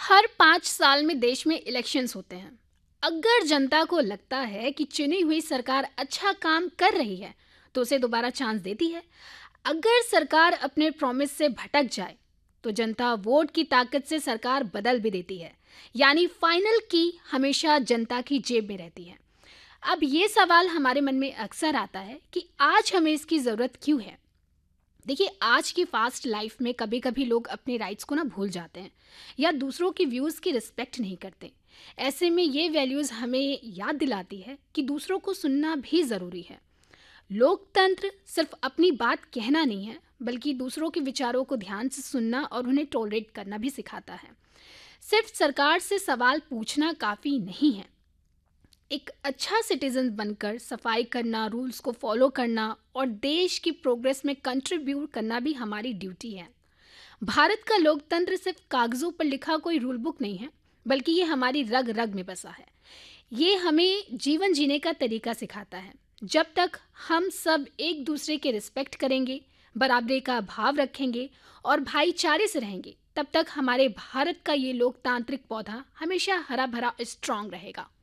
हर 5 साल में देश में इलेक्शंस होते हैं। अगर जनता को लगता है कि चुनी हुई सरकार अच्छा काम कर रही है तो उसे दोबारा चांस देती है। अगर सरकार अपने प्रॉमिस से भटक जाए तो जनता वोट की ताकत से सरकार बदल भी देती है। यानी फाइनल की हमेशा जनता की जेब में रहती है। अब ये सवाल हमारे मन में अक्सर आता है कि आज हमें इसकी ज़रूरत क्यों है। देखिए, आज की फास्ट लाइफ में कभी कभी लोग अपने राइट्स को ना भूल जाते हैं या दूसरों की व्यूज़ की रिस्पेक्ट नहीं करते। ऐसे में ये वैल्यूज़ हमें याद दिलाती है कि दूसरों को सुनना भी ज़रूरी है। लोकतंत्र सिर्फ अपनी बात कहना नहीं है, बल्कि दूसरों के विचारों को ध्यान से सुनना और उन्हें टॉलरेट करना भी सिखाता है। सिर्फ सरकार से सवाल पूछना काफ़ी नहीं है। एक अच्छा सिटीजन बनकर सफाई करना, रूल्स को फॉलो करना और देश की प्रोग्रेस में कंट्रीब्यूट करना भी हमारी ड्यूटी है। भारत का लोकतंत्र सिर्फ कागजों पर लिखा कोई रूल बुक नहीं है, बल्कि ये हमारी रग रग में बसा है। ये हमें जीवन जीने का तरीका सिखाता है। जब तक हम सब एक दूसरे के रिस्पेक्ट करेंगे, बराबरी का भाव रखेंगे और भाईचारे से रहेंगे, तब तक हमारे भारत का ये लोकतांत्रिक पौधा हमेशा हरा भरा स्ट्रांग रहेगा।